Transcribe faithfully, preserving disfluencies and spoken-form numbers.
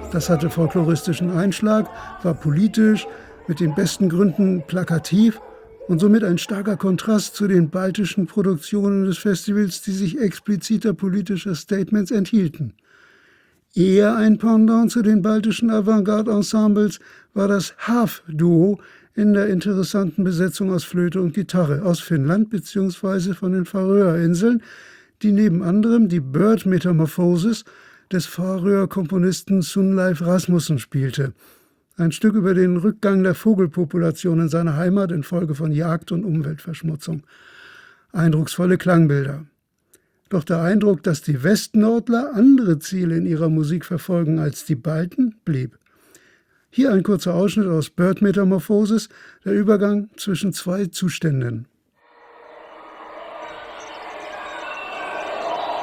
Das hatte folkloristischen Einschlag, war politisch, mit den besten Gründen plakativ und somit ein starker Kontrast zu den baltischen Produktionen des Festivals, die sich expliziter politischer Statements enthielten. Eher ein Pendant zu den baltischen Avantgarde-Ensembles war das Harf-Duo in der interessanten Besetzung aus Flöte und Gitarre aus Finnland bzw. von den Färöerinseln, die neben anderem die Bird Metamorphosis des Färöer-Komponisten Sunleif Rasmussen spielte. Ein Stück über den Rückgang der Vogelpopulation in seiner Heimat infolge von Jagd und Umweltverschmutzung. Eindrucksvolle Klangbilder. Doch der Eindruck, dass die Westnordler andere Ziele in ihrer Musik verfolgen als die Balten, blieb. Hier ein kurzer Ausschnitt aus Bird Metamorphosis, der Übergang zwischen zwei Zuständen.